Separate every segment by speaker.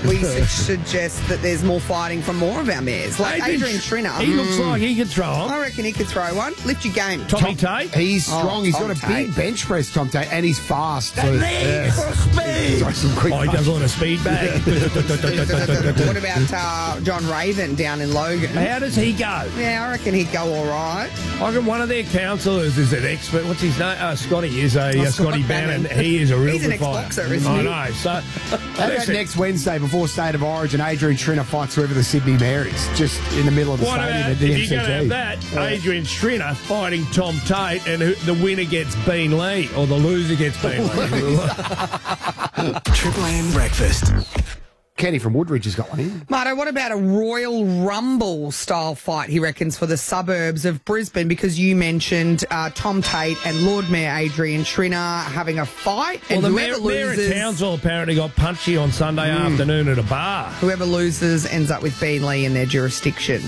Speaker 1: we suggest that there's more fighting from more of our mares, like Adrian Schrinner.
Speaker 2: He looks like he could throw
Speaker 1: I reckon he could throw one. Lift your game.
Speaker 2: Tommy Tate?
Speaker 3: He's strong. He's
Speaker 1: Tom
Speaker 3: got a
Speaker 1: Tate.
Speaker 3: big bench press, Tom Tate, and he's fast.
Speaker 2: For speed.
Speaker 3: Throw some quick
Speaker 2: He does a lot of speed bag.
Speaker 1: What about John Raven down in Logan?
Speaker 2: How does he go?
Speaker 1: Yeah, I reckon he'd go all right.
Speaker 2: I reckon one of their counsellors is an expert. What's his name? Scotty is Scotty Bannon. He is a real
Speaker 1: He's an
Speaker 2: good fighter.
Speaker 1: ex-boxer, isn't he?
Speaker 2: I know. So,
Speaker 3: How about next Wednesday before State of Origin, Adrian Schrinner fights whoever the Sydney Mare is, just in the middle of the
Speaker 2: what
Speaker 3: stadium
Speaker 2: about
Speaker 3: at the
Speaker 2: if you're going to have that, Adrian Schrinner fighting Tom Tate, and the winner gets Bean Lee, or the loser gets Bean Lee.
Speaker 4: Triple M Breakfast.
Speaker 3: Kenny from Woodridge has got one here.
Speaker 1: Marto, what about a Royal Rumble style fight, he reckons, for the suburbs of Brisbane? Because you mentioned Tom Tate and Lord Mayor Adrian Schrinner having a fight. And
Speaker 2: Well, the
Speaker 1: whoever
Speaker 2: mayor of
Speaker 1: loses,
Speaker 2: Townsville apparently got punchy on Sunday afternoon at a bar.
Speaker 1: whoever loses ends up with Beanley in their jurisdiction.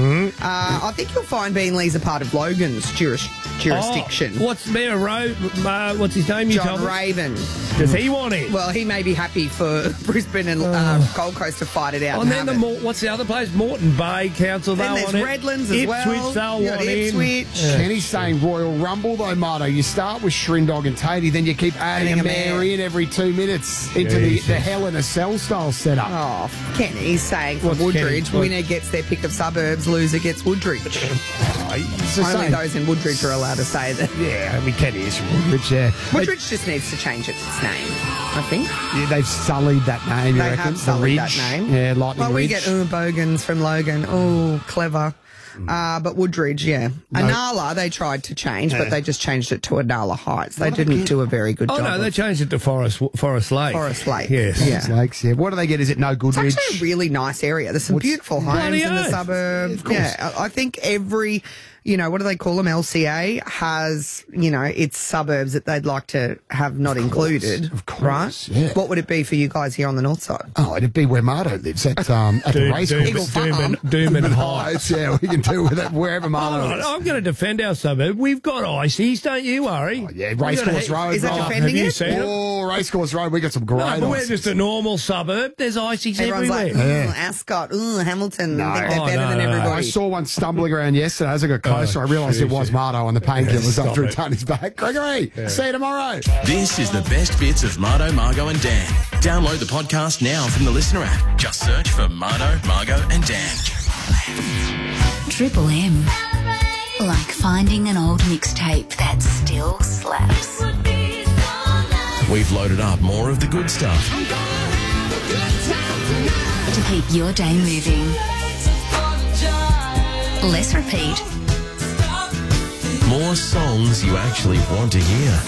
Speaker 1: I think you'll find Beanley's a part of Logan's jurisdiction.
Speaker 2: Oh, what's Mayor what's his name? You
Speaker 1: John
Speaker 2: told me?
Speaker 1: Raven.
Speaker 2: Does he want it?
Speaker 1: Well, he may be happy for Brisbane and Gold Coast to fight it out.
Speaker 2: And then what's the other place? Morton Bay Council.
Speaker 1: Then
Speaker 2: They'll
Speaker 1: there's
Speaker 2: want it.
Speaker 1: Redlands as well.
Speaker 2: Ipswich, they'll
Speaker 1: You got
Speaker 2: want in.
Speaker 1: Ipswich.
Speaker 3: Kenny's saying Royal Rumble, though, Marto. You start with Shrindog and Tatey, then you keep adding a mare in every 2 minutes into the Hell in a Cell style setup.
Speaker 1: Oh, Kenny's saying for
Speaker 2: What's
Speaker 1: Woodridge,
Speaker 2: Kenny?
Speaker 1: winner gets their pick of suburbs, loser gets Woodridge.
Speaker 3: It's the
Speaker 1: Only
Speaker 3: same.
Speaker 1: those in Woodridge are allowed to say that.
Speaker 3: Yeah, I mean, Kenny is from Woodridge, yeah.
Speaker 1: Woodridge just needs to change its name, I think.
Speaker 3: Yeah, they've sullied that name, you
Speaker 1: They
Speaker 3: reckon?
Speaker 1: have sullied
Speaker 3: the Ridge.
Speaker 1: that name.
Speaker 3: Yeah, Lightning
Speaker 1: Well, we
Speaker 3: Ridge.
Speaker 1: get Bogans from Logan. Oh, clever. But Woodridge, yeah. Anala, they tried to change, but they just changed it to Anala Heights. They didn't do a very good
Speaker 2: Oh,
Speaker 1: job.
Speaker 2: no, they
Speaker 1: of
Speaker 2: changed it to Forest Lake.
Speaker 1: Forest Lake.
Speaker 2: Yes.
Speaker 1: Yeah.
Speaker 3: Lakes, yeah. What do they get? Is it no
Speaker 1: It's
Speaker 3: Goodridge?
Speaker 1: actually a really nice area. There's some beautiful homes
Speaker 2: Bloody
Speaker 1: in the
Speaker 2: oath.
Speaker 1: suburbs.
Speaker 3: course.
Speaker 1: Yeah, I think every, what do they call them? LCA has, its suburbs that they'd like to have not included.
Speaker 3: of course,
Speaker 1: Right?
Speaker 3: yeah.
Speaker 1: What would it be for you guys here on the north side?
Speaker 3: Oh, it'd be where Marto lives, at the race
Speaker 1: Eagle
Speaker 3: course.
Speaker 1: Farm.
Speaker 2: Doom and Heights.
Speaker 3: Heights, yeah, we can do with it wherever Marto is.
Speaker 2: I'm going to defend our suburb. We've got ices, don't you worry.
Speaker 3: Yeah, Racecourse Road.
Speaker 1: Is that
Speaker 3: right.
Speaker 1: defending
Speaker 2: Have you
Speaker 1: it?
Speaker 2: seen it?
Speaker 3: Oh, Racecourse Road, we got some great
Speaker 2: No, but we're
Speaker 3: ices.
Speaker 2: just a normal suburb. There's ices
Speaker 1: Everyone's
Speaker 2: everywhere.
Speaker 1: like, Ascot, Hamilton. I think
Speaker 2: No.
Speaker 1: they're better than
Speaker 2: No.
Speaker 1: everybody.
Speaker 3: I saw one stumbling around yesterday. As I got closer, I realised it was Marto on the painkillers
Speaker 2: Stop
Speaker 3: after
Speaker 2: it.
Speaker 3: he'd done his back. Gregory, see you tomorrow.
Speaker 4: This is the best bits of Marto, Margot and Dan. Download the podcast now from the Listener app. Just search for Marto, Margot and Dan.
Speaker 5: Triple M. Like finding an old mixtape that still slaps.
Speaker 4: We've loaded up more of the good stuff.
Speaker 5: To keep your day moving. Less repeat.
Speaker 4: More songs you actually want to hear.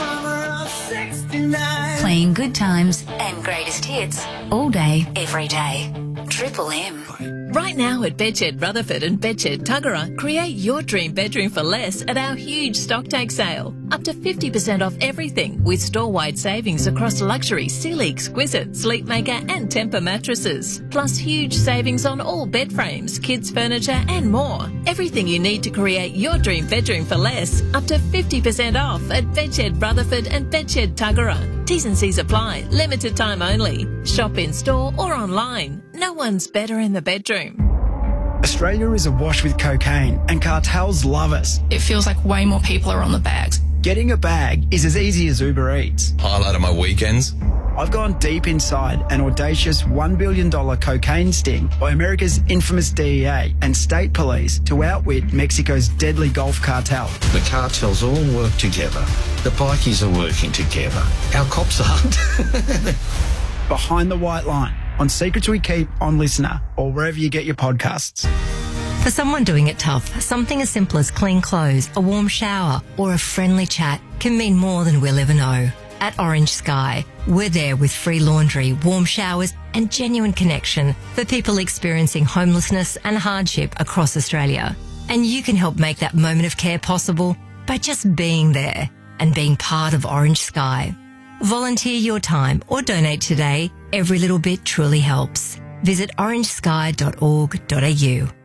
Speaker 5: Playing good times and greatest hits all day, every day. Triple M.
Speaker 6: Right now at Bedshed Rutherford and Bedshed Tuggerah, create your dream bedroom for less at our huge stocktake sale. Up to 50% off everything with store-wide savings across luxury, Sealy Exquisite, Sleepmaker and Temper mattresses. Plus huge savings on all bed frames, kids furniture and more. Everything you need to create your dream bedroom for less. Up to 50% off at Bedshed Rutherford and Bedshed Tuggerah. T's and C's apply. Limited time only. Shop in store or online. No one's better in the bedroom.
Speaker 7: Australia is awash with cocaine and cartels love us.
Speaker 8: It feels like way more people are on the bags.
Speaker 7: Getting a bag is as easy as Uber Eats.
Speaker 4: Highlight of my weekends.
Speaker 7: I've gone deep inside an audacious $1 billion cocaine sting by America's infamous DEA and state police to outwit Mexico's deadly Gulf cartel.
Speaker 9: The cartels all work together. The bikies are working together. Our cops aren't.
Speaker 7: Behind the White Line on Secrets We Keep on Listener or wherever you get your podcasts.
Speaker 10: For someone doing it tough, something as simple as clean clothes, a warm shower, or a friendly chat can mean more than we'll ever know. At Orange Sky, we're there with free laundry, warm showers, and genuine connection for people experiencing homelessness and hardship across Australia. And you can help make that moment of care possible by just being there and being part of Orange Sky. Volunteer your time or donate today. Every little bit truly helps. Visit orangesky.org.au.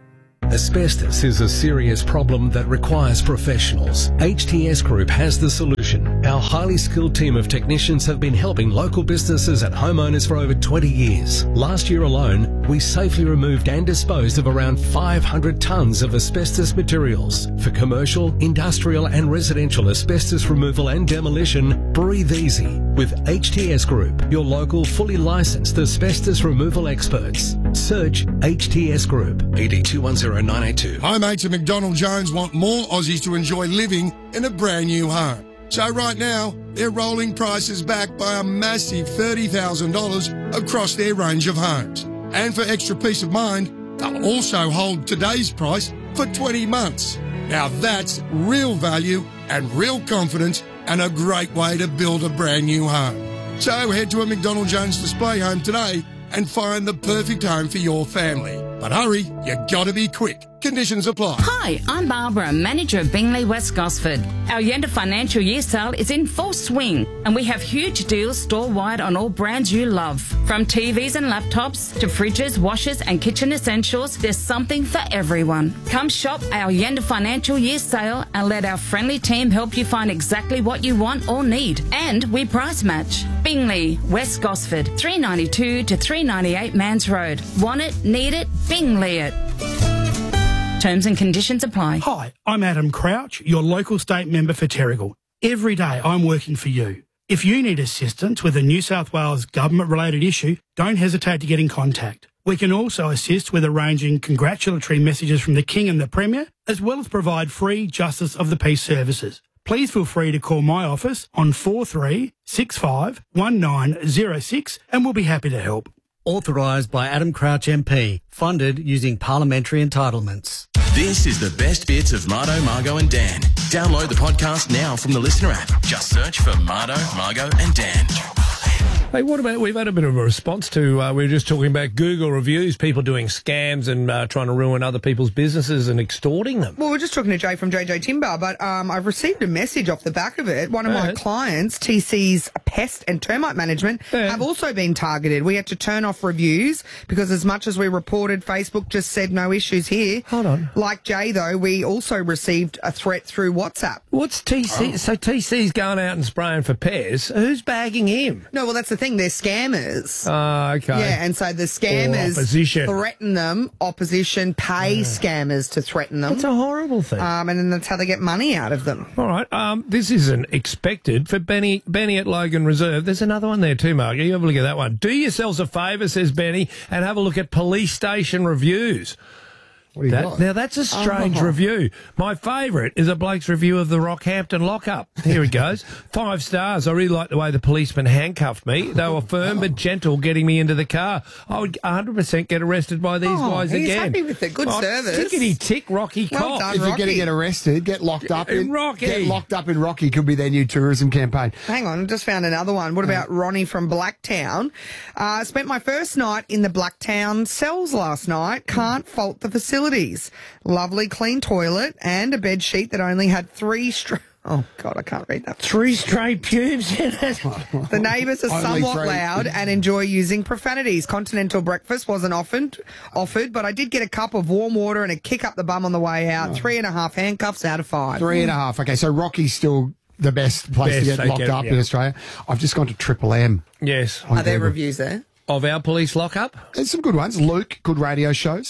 Speaker 11: Asbestos is a serious problem that requires professionals. HTS Group has the solution. Our highly skilled team of technicians have been helping local businesses and homeowners for over 20 years. Last year alone, we safely removed and disposed of around 500 tonnes of asbestos materials. For commercial, industrial and residential asbestos removal and demolition, breathe easy with HTS Group, your local fully licensed asbestos removal experts. Search HTS Group, ED 210982.
Speaker 12: Homemates at McDonald Jones want more Aussies to enjoy living in a brand new home. So right now, they're rolling prices back by a massive $30,000 across their range of homes. And for extra peace of mind, they'll also hold today's price for 20 months. Now that's real value and real confidence and a great way to build a brand new home. So head to a McDonald Jones display home today and find the perfect home for your family. But hurry, you gotta be quick. Conditions apply.
Speaker 13: Hi, I'm Barbara, manager of Bingley West Gosford. Our Yenda financial year sale is in full swing and we have huge deals store-wide on all brands you love. From TVs and laptops to fridges, washers and kitchen essentials, there's something for everyone. Come shop our Yenda financial year sale and let our friendly team help you find exactly what you want or need. And we price match. Bingley, West Gosford, 392 to 398 Mans Road. Want it, need it, Bingley it. Terms and conditions apply.
Speaker 14: Hi, I'm Adam Crouch, your local state member for Terrigal. Every day I'm working for you. If you need assistance with a New South Wales government-related issue, don't hesitate to get in contact. We can also assist with arranging congratulatory messages from the King and the Premier, as well as provide free Justice of the Peace services. Please feel free to call my office on 4365 1906 and we'll be happy to help.
Speaker 15: Authorised by Adam Crouch MP. Funded using parliamentary entitlements.
Speaker 4: This is the best bits of Mardo, Margo and Dan. Download the podcast now from the Listener app. Just search for Mardo, Margo and Dan.
Speaker 2: Hey, what about, we've had a bit of a response to, we were just talking about Google reviews, people doing scams and trying to ruin other people's businesses and extorting them.
Speaker 1: Well, we're just talking to Jay from JJ Timber, but I've received a message off the back of it. One of my clients, TC's Pest and Termite Management, have also been targeted. We had to turn off reviews because as much as we reported, Facebook just said no issues here.
Speaker 2: Hold on.
Speaker 1: Like Jay, though, we also received a threat through WhatsApp.
Speaker 2: What's TC? Oh. So TC's going out and spraying for pears. Who's bagging him?
Speaker 1: No, well, that's the thing. They're scammers.
Speaker 2: Oh, okay.
Speaker 1: Yeah, and so the scammers threaten them. Opposition pay scammers to threaten them.
Speaker 2: That's a horrible thing.
Speaker 1: And then that's how they get money out of them.
Speaker 2: All right. This isn't expected for Benny at Logan Reserve. There's another one there too, Mark. You have a look at that one. Do yourselves a favour, says Benny, and have a look at police station reviews. Now, that's a strange review. My favourite is a bloke's review of the Rockhampton lockup. Here it goes. 5 stars. I really like the way the policeman handcuffed me. They were firm but gentle getting me into the car. I would 100% get arrested by these guys again.
Speaker 1: He's happy with it. Good service.
Speaker 2: Tickety tick, Rocky
Speaker 1: Well
Speaker 2: cop.
Speaker 1: done,
Speaker 3: If you're
Speaker 1: Rocky.
Speaker 3: going to get arrested, get locked up in
Speaker 2: Rocky.
Speaker 3: Get locked up in Rocky could be their new tourism campaign.
Speaker 1: Hang on, just found another one. What about Ronnie from Blacktown? Spent my first night in the Blacktown cells last night. Can't fault the facilities. Lovely clean toilet and a bed sheet that only had 3 Oh, God, I can't read that.
Speaker 2: 3 straight pubes in it.
Speaker 1: The neighbours are somewhat loud and enjoy using profanities. Continental breakfast wasn't offered, but I did get a cup of warm water and a kick up the bum on the way out. 3.5 handcuffs out of 5.
Speaker 3: 3.5. Okay, so Rocky's still the best place to get locked up in Australia. I've just gone to Triple M.
Speaker 2: Yes.
Speaker 1: Are there reviews there?
Speaker 2: Of our police lockup?
Speaker 3: There's some good ones. Luke, good radio shows.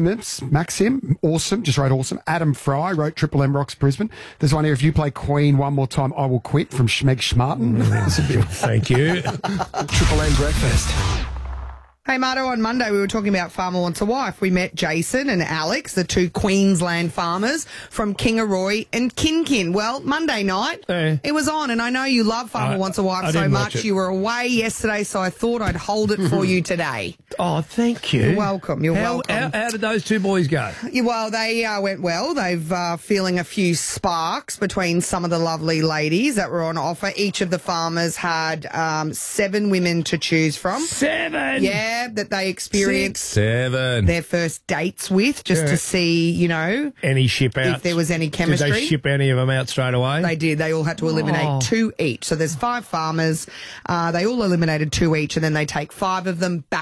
Speaker 3: Maxim, awesome, just wrote awesome. Adam Fry wrote Triple M Rocks Brisbane. There's one here, if you play Queen one more time, I will quit, from Schmeg Schmartin.
Speaker 2: Thank you.
Speaker 3: Triple M Breakfast.
Speaker 1: Hey, Marto, on Monday we were talking about Farmer Wants a Wife. We met Jason and Alex, the 2 Queensland farmers from Kingaroy and Kin. Well, Monday night, it was on, and I know you love Farmer Wants a Wife so much. You were away yesterday, so I thought I'd hold it for you today.
Speaker 2: Oh, thank you.
Speaker 1: You're welcome. You're welcome.
Speaker 2: How did those 2 boys go?
Speaker 1: Yeah, well, they went well. They've feeling a few sparks between some of the lovely ladies that were on offer. Each of the farmers had 7 women to choose from.
Speaker 2: 7?
Speaker 1: Yeah. That they experienced
Speaker 2: 7
Speaker 1: their first dates with, just to see, you know,
Speaker 2: any ship out,
Speaker 1: if there was any chemistry.
Speaker 2: Did they ship any of them out straight away?
Speaker 1: They did. They all had to eliminate 2 each. So there's 5 farmers. They all eliminated 2 each, and then they take 5 of them back to the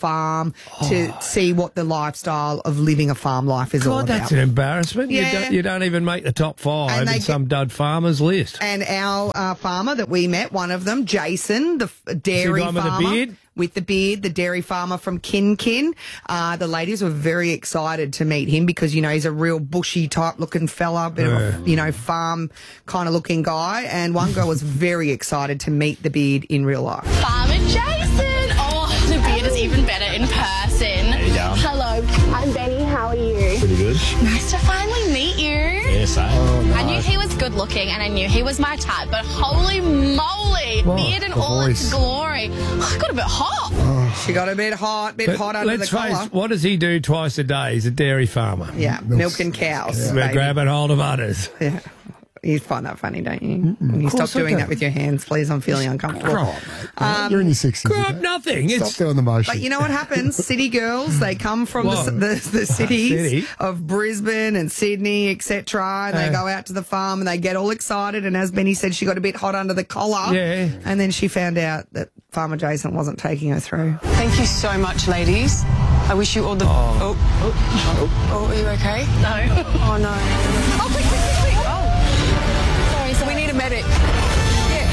Speaker 1: farm to see what the lifestyle of living a farm life is all
Speaker 2: God,
Speaker 1: about.
Speaker 2: that's an embarrassment.
Speaker 1: Yeah.
Speaker 2: You don't even make the top 5
Speaker 1: And they
Speaker 2: in some dud farmer's list.
Speaker 1: And our farmer that we met, one of them, Jason, the dairy
Speaker 2: Is he the one
Speaker 1: farmer.
Speaker 2: with the beard?
Speaker 1: With the beard, the dairy farmer from Kin. The ladies were very excited to meet him because, he's a real bushy type looking fella, bit of a, farm kind of looking guy. And one girl was very excited to meet the beard in real life.
Speaker 16: Farmer Jason! Oh, the beard is even better in person.
Speaker 17: There you go.
Speaker 16: Hello, I'm Benny. How are you?
Speaker 17: Pretty good.
Speaker 16: Nice to finally meet you.
Speaker 17: Yes,
Speaker 16: I knew he was good looking and I knew he was my type, but holy moly, beard in all its glory. I got a bit hot.
Speaker 1: She got a bit hot under the collar.
Speaker 2: Let's face, what does he do twice a day? He's a dairy farmer.
Speaker 1: Yeah, milking cows.
Speaker 2: We're grabbing hold of udders.
Speaker 1: Yeah. You find that funny, don't you? Can you stop doing that with your hands, please? I'm feeling uncomfortable.
Speaker 3: Grow up, mate. You're in your 60s.
Speaker 2: Grow up nothing.
Speaker 3: Stop doing the motion.
Speaker 1: But you know what happens? City girls, they come from the cities of Brisbane and Sydney, etc. And they go out to the farm and they get all excited. And as Benny said, she got a bit hot under the collar.
Speaker 2: Yeah.
Speaker 1: And then she found out that Farmer Jason wasn't taking her through.
Speaker 18: Thank you so much, ladies. I wish you all the... Oh, are you okay?
Speaker 16: No.
Speaker 18: Oh, no. Oh, quick. Oh. Sorry, so we need a medic. Yeah.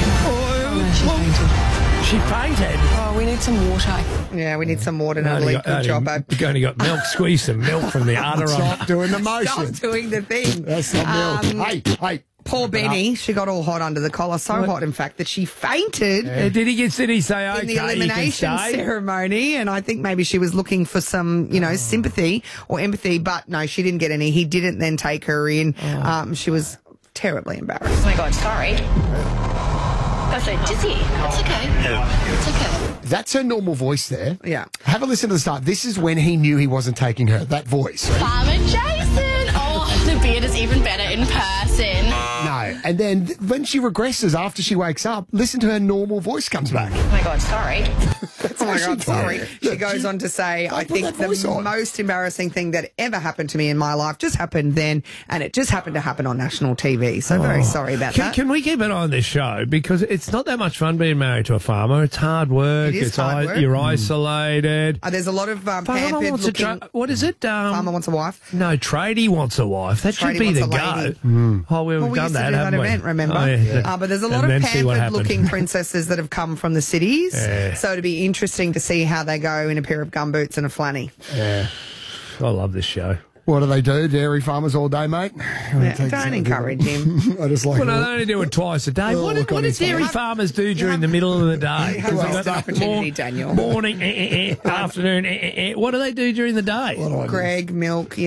Speaker 2: She fainted.
Speaker 18: Oh, we need some water.
Speaker 1: Yeah, we need some water and a liquid chopper.
Speaker 2: You've only got milk. Squeeze some milk from the udder.
Speaker 3: Stop doing the motion.
Speaker 1: Stop doing the thing.
Speaker 3: That's not milk. Hey.
Speaker 1: Poor Benny, she got all hot under the collar, so hot, in fact, that she fainted.
Speaker 2: Did he say, okay,
Speaker 1: in the elimination ceremony, and I think maybe she was looking for some, sympathy or empathy, but no, she didn't get any. He didn't then take her in. She was terribly embarrassed.
Speaker 16: Oh my God, sorry. I'm so dizzy. It's okay. It's okay.
Speaker 3: That's her normal voice there.
Speaker 1: Yeah.
Speaker 3: Have a listen to the start. This is when he knew he wasn't taking her, that voice. Right?
Speaker 16: Farmer Jason! Oh, the beard is even better in person.
Speaker 3: No. And then when she regresses after she wakes up, listen to her normal voice comes back.
Speaker 16: Oh my God, sorry.
Speaker 1: Oh my God, sorry. She goes on to say, I think the most embarrassing thing that ever happened to me in my life just happened then, and it just happened to happen on national TV. So very sorry about that.
Speaker 2: Can we keep an eye on this show? Because it's not that much fun being married to a farmer. It's hard work.
Speaker 1: It is hard work.
Speaker 2: You're isolated.
Speaker 1: There's a lot of pampered looking...
Speaker 2: What is it?
Speaker 1: Farmer wants a wife.
Speaker 2: No, tradie wants a wife. That should be the go. Oh, we've done
Speaker 1: used
Speaker 2: that,
Speaker 1: to do
Speaker 2: haven't
Speaker 1: that
Speaker 2: we?
Speaker 1: event, remember?
Speaker 2: Oh, yeah.
Speaker 1: But there's a lot of pampered-looking princesses that have come from the cities.
Speaker 2: Yeah.
Speaker 1: So it'd be interesting to see how they go in a pair of gumboots and a flanny.
Speaker 2: Yeah. I love this show.
Speaker 3: What do they do? Dairy farmers all day, mate?
Speaker 1: Don't encourage him.
Speaker 3: I just like
Speaker 2: they only do it twice a day. What do dairy farmers do during the middle of the day?
Speaker 1: You have lost an opportunity, Daniel.
Speaker 2: Morning, afternoon, what do they do during the day?
Speaker 1: Greg, milk, come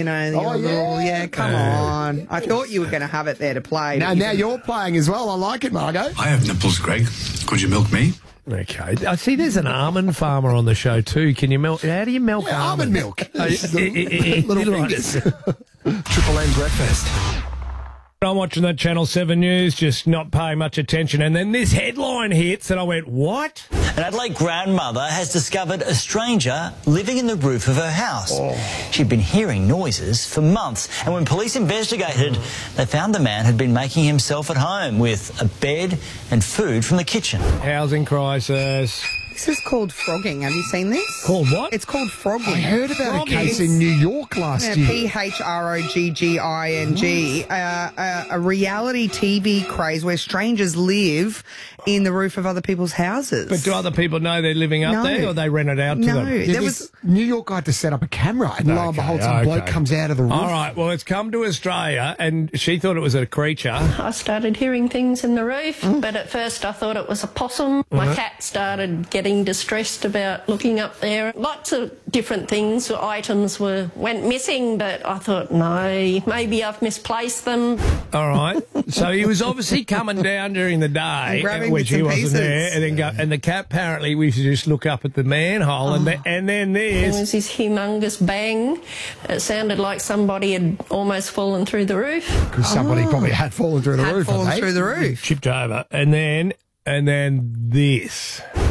Speaker 1: on. I thought you were going to have it there to play.
Speaker 3: Now you're playing as well. I like it, Margot.
Speaker 19: I have nipples, Greg. Could you milk me?
Speaker 2: Okay. I see there's an almond farmer on the show too. Can you milk? How do you milk
Speaker 3: almond milk?
Speaker 2: Little fingers.
Speaker 4: Triple M breakfast.
Speaker 2: I'm watching that Channel 7 News, just not paying much attention, and then this headline hits, and I went, what?
Speaker 20: An Adelaide grandmother has discovered a stranger living in the roof of her house. She'd been hearing noises for months, and when police investigated, they found the man had been making himself at home with a bed and food from the kitchen.
Speaker 2: Housing crisis.
Speaker 1: This is called frogging. Have you seen this?
Speaker 2: Called what?
Speaker 1: It's called frogging.
Speaker 3: I heard about a case in New York last year.
Speaker 1: PHROGGING. A reality TV craze where strangers live in the roof of other people's houses.
Speaker 2: But do other people know they're living up there, or they rent it out to them?
Speaker 3: There was New York guy had to set up a camera, and lo and behold, some bloke comes out of the roof.
Speaker 2: All right, well, it's come to Australia, and she thought it was a creature.
Speaker 21: I started hearing things in the roof, but at first I thought it was a possum. My cat started getting distressed about looking up there. Lots of different things, items went missing, but I thought, no, maybe I've misplaced them.
Speaker 2: All right, so he was obviously coming down during the day, which he wasn't there, and then and the cat apparently we should just look up at the manhole, and then this.
Speaker 21: There was this humongous bang. It sounded like somebody had almost fallen through the roof.
Speaker 3: Because somebody probably had fallen through the roof.
Speaker 1: Chipped over.
Speaker 2: And then this.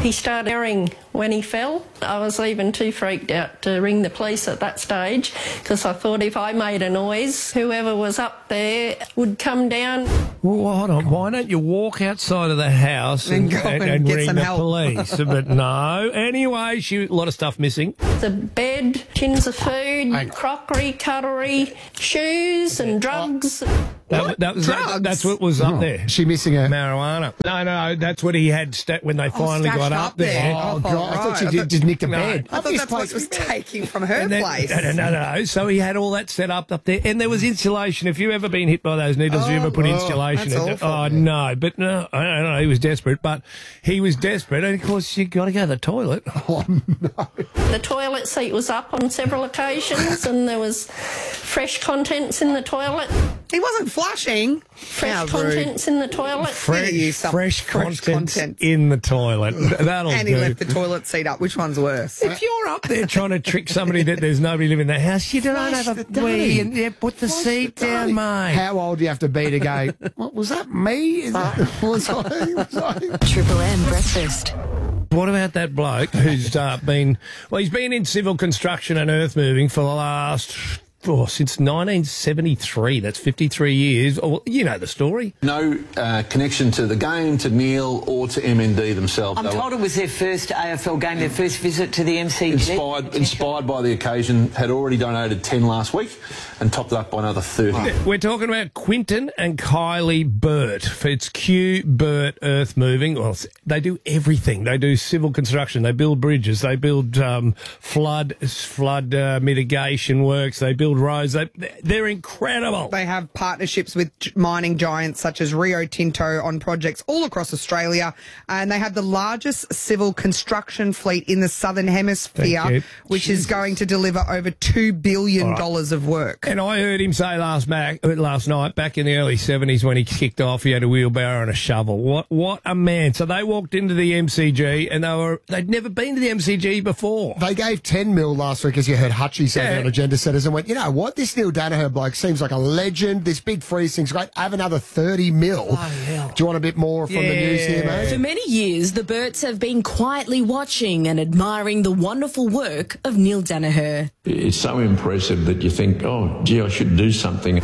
Speaker 21: He started yelling when he fell. I was even too freaked out to ring the police at that stage because I thought if I made a noise, whoever was up there would come down.
Speaker 2: Well, hold on. Why don't you walk outside of the house and
Speaker 1: go and get
Speaker 2: ring
Speaker 1: some
Speaker 2: the
Speaker 1: help.
Speaker 2: police? But no. Anyway, a lot of stuff missing.
Speaker 21: The bed, tins of food, crockery, cutlery, shoes and drugs.
Speaker 2: That's what was up there.
Speaker 3: Is she missing a
Speaker 2: marijuana? No, that's what he had when they finally got up there.
Speaker 3: Oh, God. I thought she just nicked a bed.
Speaker 1: I thought that's what it was taking from her place.
Speaker 2: No. So he had all that set up there. And there was insulation. If you've ever been hit by those needles, you ever put insulation in it? Oh, no. But no, I don't know. He was desperate. But he was desperate. And, of course, you got to go to the toilet.
Speaker 3: Oh, no.
Speaker 21: The toilet seat was up on several occasions and there was fresh contents in the toilet.
Speaker 1: He wasn't flushing.
Speaker 21: Fresh contents in the toilet.
Speaker 2: Fresh contents in the toilet. That'll
Speaker 1: and
Speaker 2: do.
Speaker 1: he left the toilet seat up. Which one's worse?
Speaker 2: If you're up there trying to trick somebody that there's nobody living in the house, you don't have a wee and put the seat down, mate.
Speaker 3: How old do you have to be to go, what, was that me? Was I?
Speaker 5: Triple M breakfast.
Speaker 2: What about that bloke who's he's been in civil construction and earth moving for the last... since 1973. That's 53 years. Oh, you know the story.
Speaker 17: No connection to the game, to Neil, or to MND themselves.
Speaker 22: I'm told it was their first AFL game, their first visit to the MCG.
Speaker 17: Inspired by the occasion, had already donated 10 last week and topped it up by another 30.
Speaker 2: We're talking about Quinton and Kylie Burt. It's Q Burt Earth Moving. Well, they do everything. They do civil construction. They build bridges. They build flood mitigation works. They build roads. They're incredible.
Speaker 1: They have partnerships with mining giants such as Rio Tinto on projects all across Australia, and they have the largest civil construction fleet in the Southern Hemisphere, which is going to deliver over $2 billion of work.
Speaker 2: And I heard him say last night, back in the early 70s when he kicked off, he had a wheelbarrow and a shovel. What a man. So they walked into the MCG and they'd never been to the MCG before.
Speaker 3: They gave 10 mil last week, as you heard Hutchie say on Agenda Setters, and went, you know what, this Neil Danaher bloke seems like a legend. This big freeze thing's great. I have another 30 mil. Do you want a bit more from the news here, mate?
Speaker 23: For many years, the Burts have been quietly watching and admiring the wonderful work of Neil Danaher.
Speaker 9: It's so impressive that you think, oh, gee, I should do something.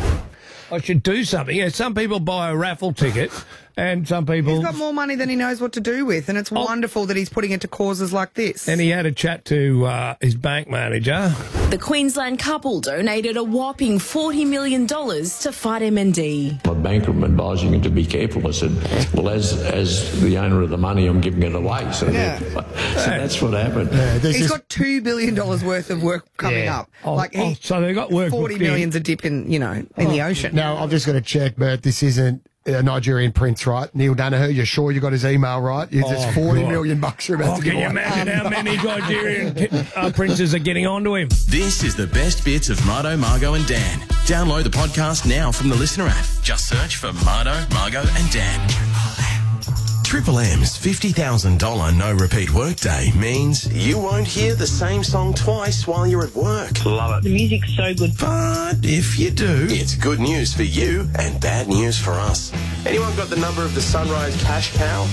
Speaker 2: Yeah, some people buy a raffle ticket and some people...
Speaker 1: He's got more money than he knows what to do with, and it's wonderful that he's putting it to causes like this.
Speaker 2: And he had a chat to his bank manager.
Speaker 23: The Queensland couple donated a whopping $40 million to fight MND.
Speaker 9: My banker advising him to be careful. I said, well, as the owner of the money, I'm giving it away. So that's what happened.
Speaker 1: He's got $2 billion worth of work coming up.
Speaker 2: So they got work.
Speaker 1: 40 million's a dip in, in the ocean.
Speaker 3: Now, I've just got to check, Bert, this isn't a Nigerian prince, right? Neil Danaher, you're sure you got his email right? There's $40 million you're about to give
Speaker 2: away. Can you imagine how many Nigerian princes are getting onto him?
Speaker 4: This is the best bits of Mardo, Margo and Dan. Download the podcast now from the Listener app. Just search for Mardo, Margo and Dan. Triple M's $50,000 no repeat workday means you won't hear the same song twice while you're at work.
Speaker 24: Love it. The music's so good.
Speaker 4: But if you do, it's good news for you and bad news for us. Anyone got the number of the Sunrise Cash Cow?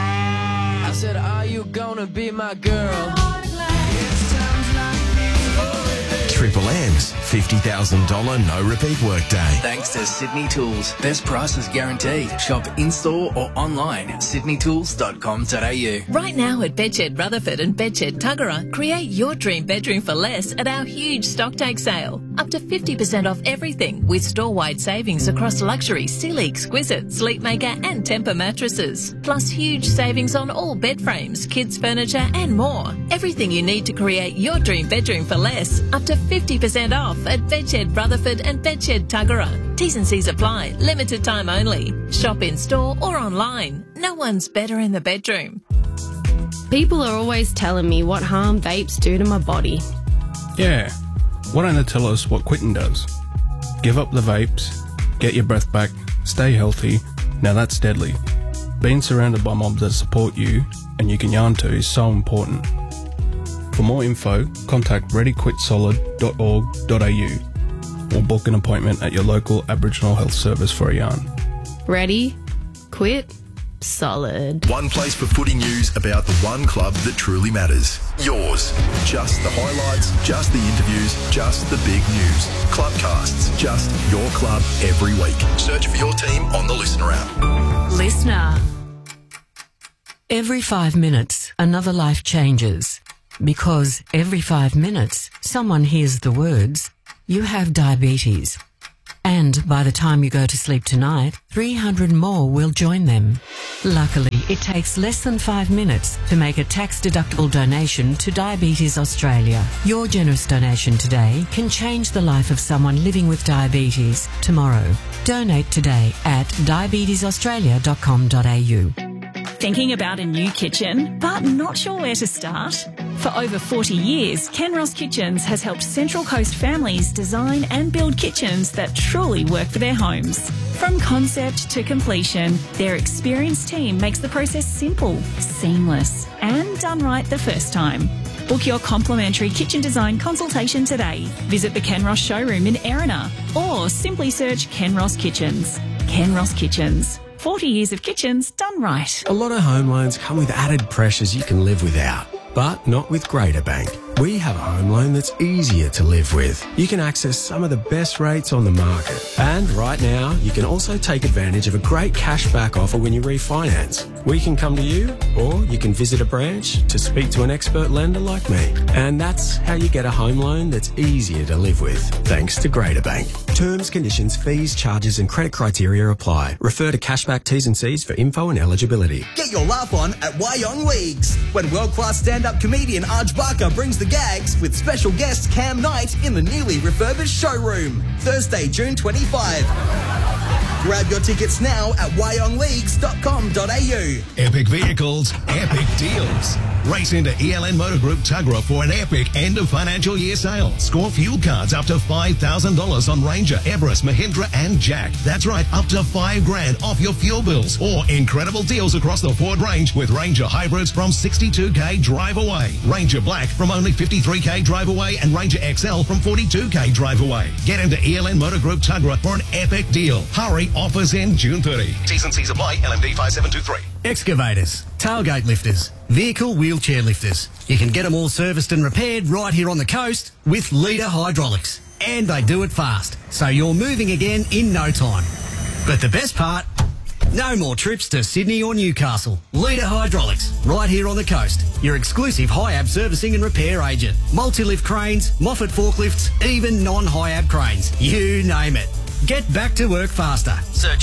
Speaker 25: I said, are you gonna be my girl?
Speaker 4: Triple M's $50,000 no repeat workday.
Speaker 26: Thanks to Sydney Tools. Best prices guaranteed. Shop in-store or online at sydneytools.com.au.
Speaker 6: Right now at Bedshed Rutherford and Bedshed Tuggerah, create your dream bedroom for less at our huge stocktake sale. Up to 50% off everything with store-wide savings across luxury, Sealy Exquisite, Sleepmaker and Tempur mattresses. Plus huge savings on all bed frames, kids furniture and more. Everything you need to create your dream bedroom for less. Up to 50% off at Bedshed Rutherford and Bedshed Tuggerah. T's and C's apply. Limited time only. Shop in store or online. No one's better in the bedroom.
Speaker 27: People are always telling me what harm vapes do to my body.
Speaker 28: Yeah. Why don't they tell us what quitting does? Give up the vapes, get your breath back, stay healthy. Now that's deadly. Being surrounded by mobs that support you and you can yarn to is so important. For more info, contact readyquitsolid.org.au or book an appointment at your local Aboriginal Health Service for a yarn.
Speaker 27: Ready, quit,
Speaker 23: solid.
Speaker 4: One place for footy news about the one club that truly matters. Yours. Just the highlights, just the interviews, just the big news. Clubcasts, just your club every week. Search for your team on the Listener app.
Speaker 23: Listener.
Speaker 7: Every 5 minutes, another life changes. Because every 5 minutes, someone hears the words, "You have diabetes." And by the time you go to sleep tonight, 300 more will join them. Luckily, it takes less than 5 minutes to make a tax-deductible donation to Diabetes Australia. Your generous donation today can change the life of someone living with diabetes tomorrow. Donate today at diabetesaustralia.com.au.
Speaker 8: Thinking about a new kitchen, but not sure where to start? For over 40 years, Kenross Kitchens has helped Central Coast families design and build kitchens that truly work for their homes. From concept to completion, their experienced team makes the process simple, seamless, and done right the first time. Book your complimentary kitchen design consultation today. Visit the Kenross showroom in Erina or simply search Kenross Kitchens. Kenross Kitchens. 40 years of kitchens done right.
Speaker 10: A lot of home loans come with added pressures you can live without, but not with Greater Bank. We have a home loan that's easier to live with. You can access some of the best rates on the market. And right now, you can also take advantage of a great cashback offer when you refinance. We can come to you, or you can visit a branch to speak to an expert lender like me. And that's how you get a home loan that's easier to live with, thanks to Greater Bank. Terms, conditions, fees, charges and credit criteria apply. Refer to cashback T's and C's for info and eligibility.
Speaker 11: Get your laugh on at Wyong Leagues, when world-class stand-up comedian Arj Barker brings the gags with special guest Cam Knight in the newly refurbished showroom. Thursday, June 25. Grab your tickets now at wyongleagues.com.au.
Speaker 12: Epic vehicles, epic deals. Race into ELN Motor Group Tuggerah for an epic end of financial year sale. Score fuel cards up to $5,000 on Ranger, Everest, Mahindra and Jack. That's right, up to $5,000 off your fuel bills. Or incredible deals across the Ford range with Ranger Hybrids from $62K drive away. Ranger Black from only $53K drive away and Ranger XL from $42K drive away. Get into ELN Motor Group Tuggerah for an epic deal. Hurry, offers in June 30. T's and C's apply, LMD 5723.
Speaker 15: Excavators, tailgate lifters, vehicle wheelchair lifters. You can get them all serviced and repaired right here on the coast with Leader Hydraulics. And they do it fast, so you're moving again in no time. But the best part, no more trips to Sydney or Newcastle. Leader Hydraulics, right here on the coast. Your exclusive HIAB servicing and repair agent. Multi-lift cranes, Moffat forklifts, even non-HIAB cranes. You name it. Get back to work faster. Search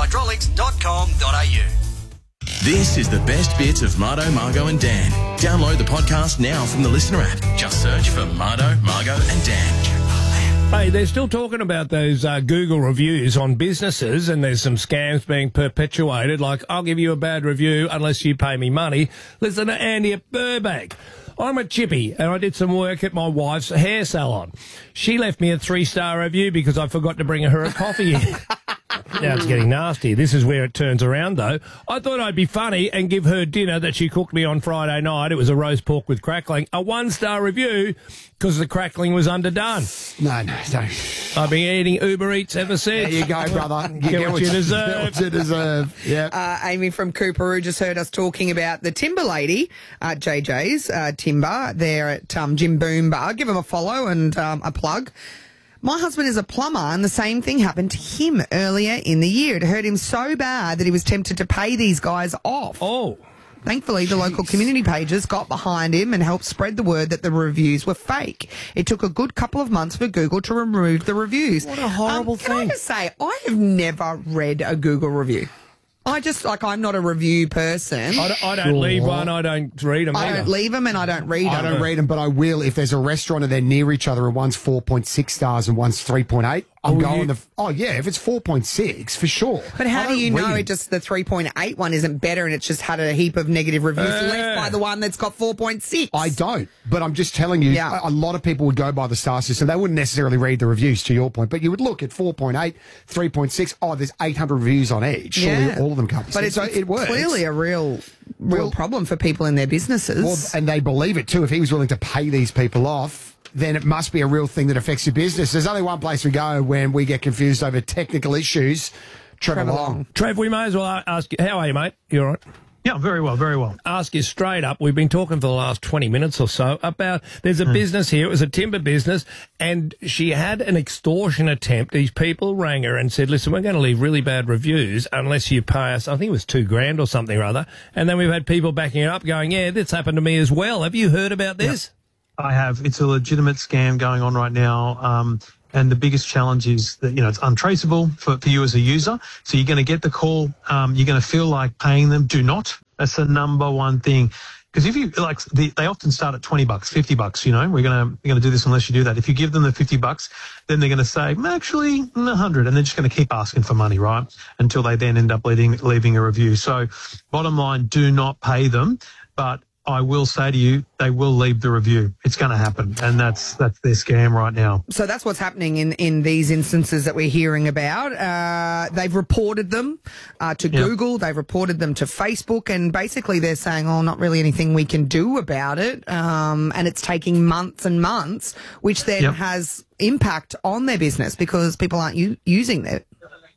Speaker 15: leaderhydraulics.com.au.
Speaker 4: This is the best bits of Mardo, Margo and Dan. Download the podcast now from the Listener app. Just search for Mardo, Margo and Dan.
Speaker 2: Hey, they're still talking about those Google reviews on businesses, and there's some scams being perpetuated, like, I'll give you a bad review unless you pay me money. Listen to Andy at Burbank. I'm a chippy, and I did some work at my wife's hair salon. She left me a 3-star review because I forgot to bring her a coffee in. Now it's getting nasty. This is where it turns around, though. I thought I'd be funny and give her dinner that she cooked me on Friday night. It was a roast pork with crackling. A 1-star review because the crackling was underdone.
Speaker 3: No, don't.
Speaker 2: I've been eating Uber Eats ever since.
Speaker 3: There you go, brother. You
Speaker 2: get what you deserve.
Speaker 3: Get what you deserve. Yeah.
Speaker 1: Amy from Cooperoo just heard us talking about the Timber Lady at JJ's Timber there at Jim Boom Bar. Give him a follow and a plug. My husband is a plumber, and the same thing happened to him earlier in the year. It hurt him so bad that he was tempted to pay these guys off.
Speaker 2: Oh.
Speaker 1: Thankfully, the local community pages got behind him and helped spread the word that the reviews were fake. It took a good couple of months for Google to remove the reviews.
Speaker 2: What a horrible thing.
Speaker 1: Can I just say, I have never read a Google review. I just, I'm not a review person.
Speaker 2: I don't leave one, I don't read them
Speaker 1: I
Speaker 2: either.
Speaker 1: don't leave them and I don't read them.
Speaker 3: I don't read them, but I will if there's a restaurant and they're near each other and one's 4.6 stars and one's 3.8. I'm going if it's 4.6 for sure.
Speaker 1: But how do you know it just the 3.8 one isn't better and it's just had a heap of negative reviews left by the one that's got 4.6?
Speaker 3: I don't, but I'm just telling you, a lot of people would go by the star system. They wouldn't necessarily read the reviews, to your point, but you would look at 4.8, 3.6. Oh, there's 800 reviews on each. Surely all of them come.
Speaker 1: But it works. Clearly a real problem for people in their businesses.
Speaker 3: Well, and they believe it too. If he was willing to pay these people off, then it must be a real thing that affects your business. There's only one place we go when we get confused over technical issues. Trevor Long.
Speaker 2: Trev, we may as well ask you, how are you, mate? You all right?
Speaker 13: Yeah, very well, very well.
Speaker 2: Ask you straight up. We've been talking for the last 20 minutes or so about there's a business here. It was a timber business, and she had an extortion attempt. These people rang her and said, listen, we're going to leave really bad reviews unless you pay us, I think it was $2,000 or something or other. And then we've had people backing it up going, yeah, this happened to me as well. Have you heard about this?
Speaker 13: I have. It's a legitimate scam going on right now. And the biggest challenge is that, it's untraceable for you as a user. So you're going to get the call. You're going to feel like paying them. Do not. That's the number one thing. Because if you they often start at $20, $50. We're going to do this unless you do that. If you give them the $50, then they're going to say, actually, 100, and they're just going to keep asking for money, right? Until they then end up leaving a review. So, bottom line, do not pay them. But I will say to you, they will leave the review. It's going to happen, and that's their scam right now.
Speaker 1: So that's what's happening in these instances that we're hearing about. They've reported them to Google. They've reported them to Facebook, and basically they're saying, not really anything we can do about it. And it's taking months and months, which then has impact on their business because people aren't using it.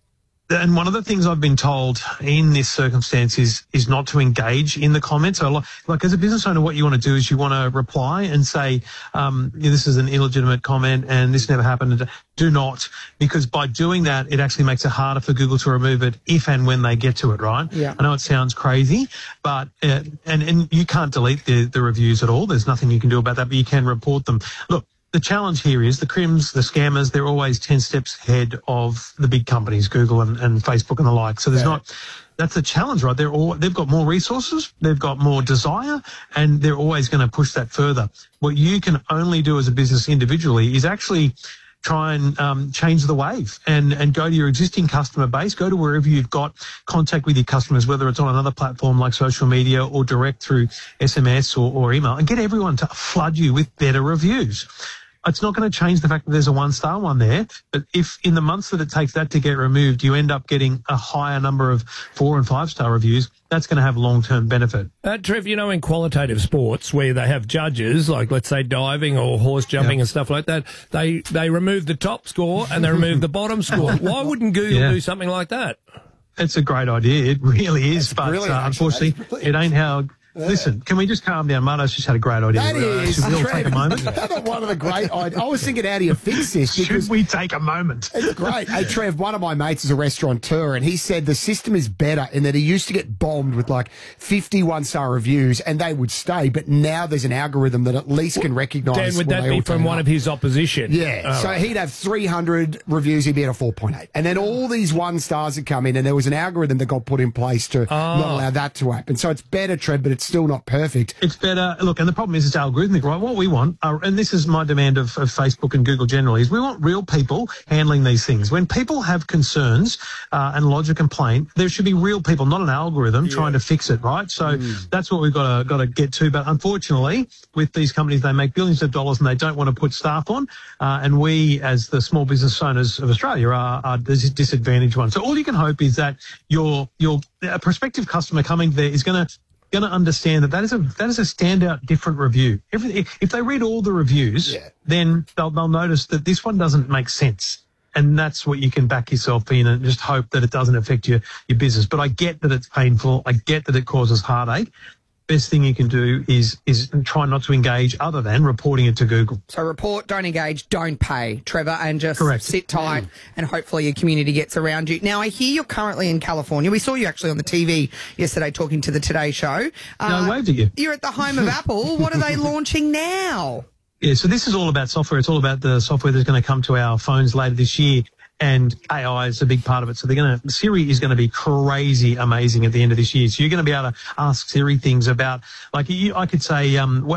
Speaker 13: And one of the things I've been told in this circumstance is not to engage in the comments. So, like as a business owner, what you want to do is you want to reply and say, this is an illegitimate comment and this never happened. Do not, because by doing that, it actually makes it harder for Google to remove it if and when they get to it, right?
Speaker 1: Yeah.
Speaker 13: I know it sounds crazy, but, and you can't delete the reviews at all. There's nothing you can do about that, but you can report them. Look, the challenge here is the crims, the scammers, they're always 10 steps ahead of the big companies, Google and Facebook and the like. So that's a challenge, right? They've got more resources, they've got more desire, and they're always going to push that further. What you can only do as a business individually is actually try and change the wave and go to your existing customer base, go to wherever you've got contact with your customers, whether it's on another platform like social media or direct through SMS or email, and get everyone to flood you with better reviews. It's not going to change the fact that there's a 1-star one there, but if in the months that it takes that to get removed, you end up getting a higher number of 4- and 5-star reviews, that's going to have long-term benefit.
Speaker 2: Trev, in qualitative sports where they have judges, like let's say diving or horse jumping and stuff like that, they remove the top score and they remove the bottom score. Why wouldn't Google do something like that?
Speaker 13: It's a great idea. It really is, but unfortunately, it ain't how... Listen, can we just calm down? Marto's just had a great idea.
Speaker 3: That is.
Speaker 13: Should we all take a moment?
Speaker 3: That's one of the great ideas. I was thinking, how do you fix this?
Speaker 13: Should we take a moment?
Speaker 3: It's great. Hey, Trev, one of my mates is a restaurateur, and he said the system is better in that he used to get bombed with like 51-star reviews, and they would stay, but now there's an algorithm that at least can recognise.
Speaker 2: Dan, would that be from one of his opposition?
Speaker 3: Yeah. So he'd have 300 reviews, he'd be at a 4.8. And then all these 1-stars would come in, and there was an algorithm that got put in place to not allow that to happen. So it's better, Trev, but it's still not perfect.
Speaker 13: It's better. Look, and the problem is it's algorithmic, right? What we want, and this is my demand of Facebook and Google generally, is we want real people handling these things. When people have concerns and lodge a complaint, there should be real people, not an algorithm trying to fix it, right? So that's what we've got to get to. But unfortunately, with these companies, they make billions of dollars and they don't want to put staff on. And we, as the small business owners of Australia, are the disadvantaged ones. So all you can hope is that your prospective customer coming there is going to understand that is a standout different review. If they read all the reviews, then they'll notice that this one doesn't make sense. And that's what you can back yourself in and just hope that it doesn't affect your business. But I get that it's painful. I get that it causes heartache. Best thing you can do is try not to engage other than reporting it to Google.
Speaker 1: So report, don't engage, don't pay, Trevor, and just
Speaker 13: Correct.
Speaker 1: sit tight and hopefully your community gets around you. Now, I hear you're currently in California. We saw you actually on the TV yesterday talking to the Today Show.
Speaker 13: I waved at you.
Speaker 1: You're at the home of Apple. What are they launching now?
Speaker 13: Yeah, so this is all about software. It's all about the software that's going to come to our phones later this year. And AI is a big part of it. So Siri is going to be crazy amazing at the end of this year. So you're going to be able to ask Siri things about, I could say,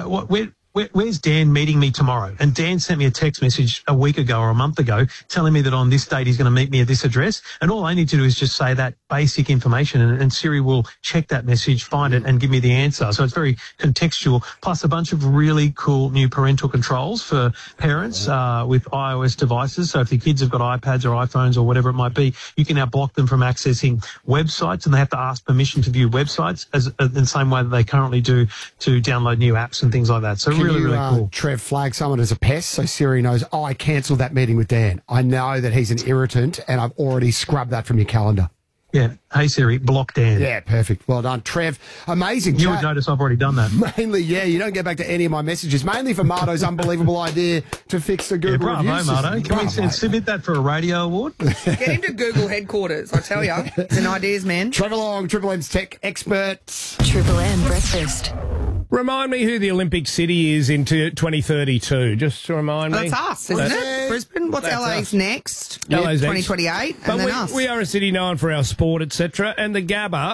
Speaker 13: where's Dan meeting me tomorrow? And Dan sent me a text message a week ago or a month ago telling me that on this date he's going to meet me at this address. And all I need to do is just say that basic information and Siri will check that message, find it and give me the answer. So it's very contextual, plus a bunch of really cool new parental controls for parents with iOS devices. So if your kids have got iPads or iPhones or whatever it might be, you can now block them from accessing websites, and they have to ask permission to view websites in the same way that they currently do to download new apps and things like that. So really, really cool.
Speaker 3: Trev, flag someone as a pest so Siri knows, I cancelled that meeting with Dan. I know that he's an irritant and I've already scrubbed that from your calendar.
Speaker 13: Yeah. Hey, Siri, block Dan.
Speaker 3: Yeah, perfect. Well done, Trev. Amazing.
Speaker 13: You would notice I've already done that.
Speaker 3: Mainly, yeah, you don't get back to any of my messages. Mainly for Marto's unbelievable idea to fix the Google review system.
Speaker 13: Marto. Can we submit that for a radio award?
Speaker 1: Get him to Google headquarters, I tell you. He's an ideas man.
Speaker 3: Trevor Long, Triple M's tech expert.
Speaker 23: Triple M breakfast.
Speaker 2: Remind me who the Olympic city is in 2032. Just to remind me.
Speaker 1: That's us, isn't it? Brisbane. What's LA's next?
Speaker 2: LA's
Speaker 1: 2028,
Speaker 2: But
Speaker 1: and then us.
Speaker 2: we are a city known for our sport, etc. And the Gabba,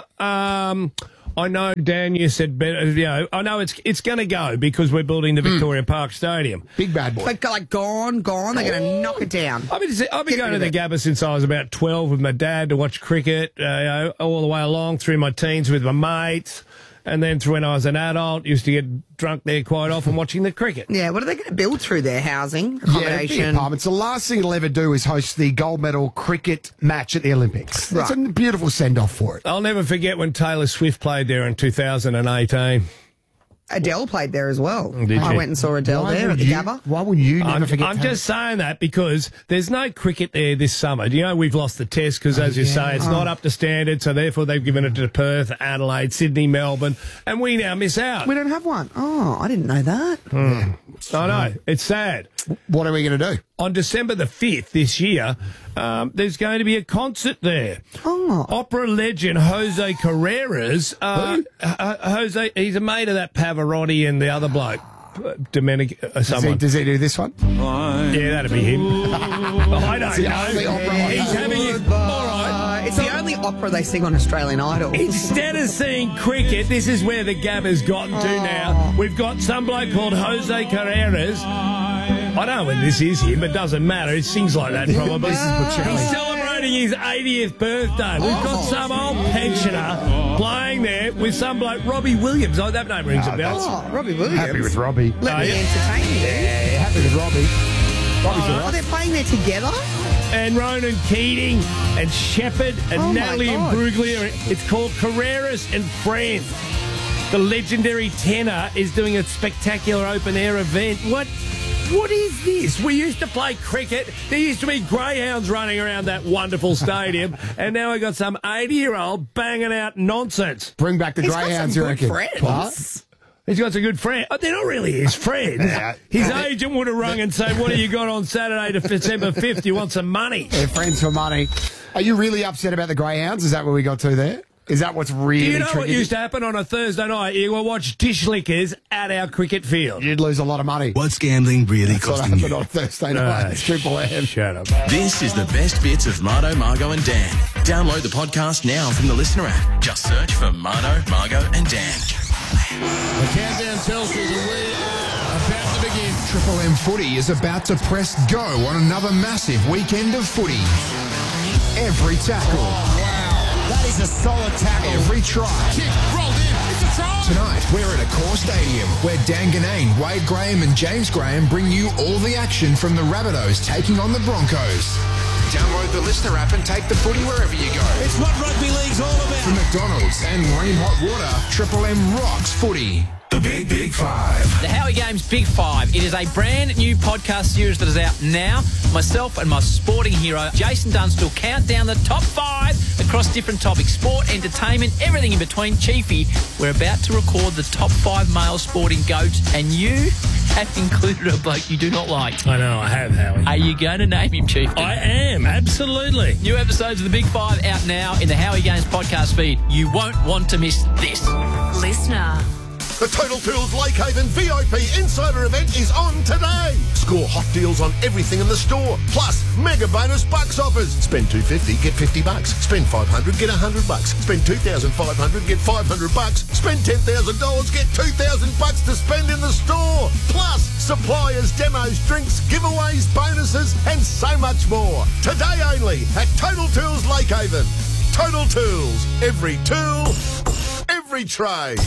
Speaker 2: I know, Dan, you said, I know it's going to go because we're building the Victoria Park Stadium.
Speaker 3: Big bad boy.
Speaker 1: But like gone. They're going to knock it down.
Speaker 2: I've been going to the Gabba since I was about 12 with my dad to watch cricket, all the way along through my teens with my mates. And then through when I was an adult, used to get drunk there quite often watching the cricket.
Speaker 1: Yeah, what are they going to build through there? Housing, accommodation?
Speaker 3: Yeah, apartments. The last thing it'll ever do is host the gold medal cricket match at the Olympics. It's a beautiful send-off for it.
Speaker 2: I'll never forget when Taylor Swift played there in 2018.
Speaker 1: Adele played there as well.
Speaker 2: Did
Speaker 1: I
Speaker 2: she?
Speaker 1: went and saw Adele there at the Gabba.
Speaker 3: Why would you never forget
Speaker 2: I'm just saying that because there's no cricket there this summer. Do you know we've lost the test because, as you say, it's not up to standard, so therefore they've given it to Perth, Adelaide, Sydney, Melbourne, and we now miss out.
Speaker 1: We don't have one. Oh, I didn't know that.
Speaker 2: I know. It's sad.
Speaker 3: What are we going to do?
Speaker 2: On December the 5th this year, there's going to be a concert there.
Speaker 1: Oh.
Speaker 2: Opera legend Jose Carreras. Jose, he's a mate of that Pavarotti and the other bloke. Domenic, someone.
Speaker 3: Does he do this one?
Speaker 2: Yeah, that'd be him. I don't know. He's having it. All right.
Speaker 1: It's the only opera they sing on Australian Idol.
Speaker 2: Instead of seeing cricket, this is where the Gabba's gotten to now. We've got some bloke called Jose Carreras. I don't know when this is him, but it doesn't matter. It sings like that probably. He's celebrating his 80th birthday. We've got some old pensioner playing there with some bloke, Robbie Williams. Oh, that name rings a bell.
Speaker 1: Oh, Robbie Williams.
Speaker 3: Happy with Robbie.
Speaker 1: Let me entertain you.
Speaker 3: Yeah, happy with Robbie.
Speaker 1: Are they playing there together?
Speaker 2: And Ronan Keating and Shepherd and Natalie Imbruglia. It's called Carreras and Friends. The legendary tenor is doing a spectacular open-air event. What is this? We used to play cricket. There used to be greyhounds running around that wonderful stadium, and now we've got some 80-year-old banging out nonsense.
Speaker 3: Bring back the greyhounds, you reckon?
Speaker 1: Friends.
Speaker 2: He's got some good friends. Oh, they're not really his friends. His agent would have rung and said, what do you got on Saturday to December 5th? You want some money?
Speaker 3: They're friends for money. Are you really upset about the greyhounds? Is that what we got to there? Is that what's really
Speaker 2: Do you know what
Speaker 3: triggered
Speaker 2: used to happen on a Thursday night? You would watch dish lickers at our cricket field.
Speaker 3: You'd lose a lot of money.
Speaker 4: What's gambling really costing you?
Speaker 3: On Thursday night. It's Triple M.
Speaker 2: Shut up.
Speaker 4: This is the best bits of Marto, Margo and Dan. Download the podcast now from the Listener app. Just search for Marto, Margo and Dan.
Speaker 5: The countdown tells you that we are about to begin. Triple M Footy is about to press go on another massive weekend of footy. Every tackle.
Speaker 14: Oh, wow. That is a solid tackle.
Speaker 5: Every try.
Speaker 14: Kick, rolled in. It's a try.
Speaker 5: Tonight, we're at Accor Stadium, where Dan Ganane, Wade Graham and James Graham bring you all the action from the Rabbitohs taking on the Broncos. Download the Listener app and take the footy wherever you go.
Speaker 14: It's what rugby league's all about.
Speaker 5: From McDonald's and Marine Hot Water, Triple M rocks footy.
Speaker 12: The Big Five.
Speaker 16: The Howie Games Big Five. It is a brand new podcast series that is out now. Myself and my sporting hero, Jason Dunstall, count down the top five across different topics. Sport, entertainment, everything in between. Chiefy, we're about to record the top five male sporting goats, and you have included a bloke you do not like.
Speaker 2: I know, I have, Howie.
Speaker 16: Are you going to name him, Chief?
Speaker 2: I am, absolutely.
Speaker 16: New episodes of the Big Five out now in the Howie Games podcast feed. You won't want to miss this.
Speaker 23: Listener.
Speaker 12: The Total Tools Lakehaven VIP Insider event is on today. Score hot deals on everything in the store. Plus, mega bonus bucks offers. Spend $250, get $50. Spend $500, get $100. Spend $2,500, get $500. Spend $10,000, get $2,000 to spend in the store. Plus, suppliers, demos, drinks, giveaways, bonuses, and so much more. Today only at Total Tools Lakehaven. Total Tools. Every tool, every trade.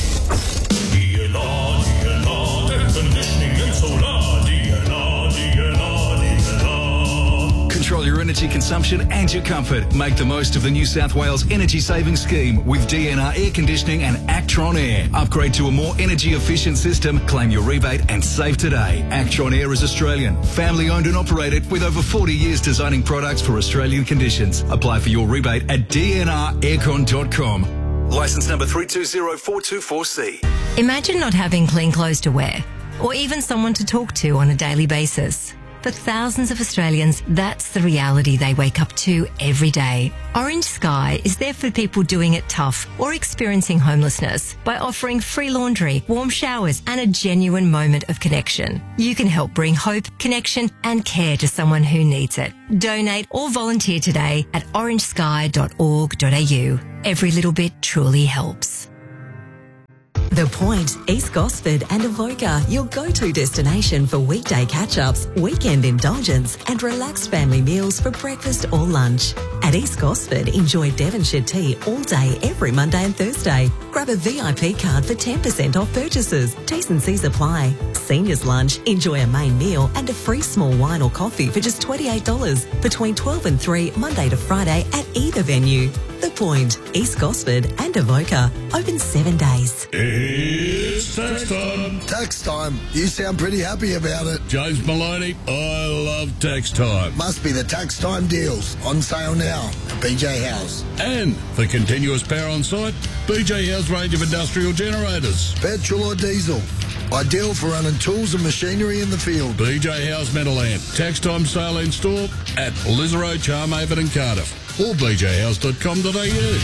Speaker 18: Control your energy consumption and your comfort. Make the most of the New South Wales Energy Saving Scheme with DNR Air Conditioning and Active
Speaker 9: Actron Air. Upgrade to a more energy-efficient system. Claim your rebate and save today. Actron Air is Australian, family-owned and operated with over 40 years designing products for Australian conditions. Apply for your rebate at dnraircon.com. Licence number 320424C.
Speaker 17: Imagine not having clean clothes to wear, or even someone to talk to on a daily basis. For thousands of Australians, that's the reality they wake up to every day. Orange Sky is there for people doing it tough or experiencing homelessness by offering free laundry, warm showers, and a genuine moment of connection. You can help bring hope, connection, and care to someone who needs it. Donate or volunteer today at orangesky.org.au. Every little bit truly helps.
Speaker 18: The Point, East Gosford and Avoca, your go-to destination for weekday catch-ups, weekend indulgence and relaxed family meals for breakfast or lunch. At East Gosford, enjoy Devonshire tea all day every Monday and Thursday. Grab a VIP card for 10% off purchases. T's and C's apply. Seniors lunch, enjoy a main meal and a free small wine or coffee for just $28 between 12 and 3 Monday to Friday at either venue. The Point, East Gosford and Avoca. Open 7 days.
Speaker 19: It's tax time.
Speaker 20: Tax time. You sound pretty happy about it.
Speaker 19: James Maloney, I love tax time.
Speaker 20: Must be the tax time deals. On sale now at BJ House.
Speaker 19: And for continuous power on site, BJ House range of industrial generators.
Speaker 20: Petrol or diesel. Ideal for running tools and machinery in the field.
Speaker 19: BJ House Meadowland. Tax time sale in store at Lisarow, Charmhaven and Cardiff. Or bjhouse.com.au.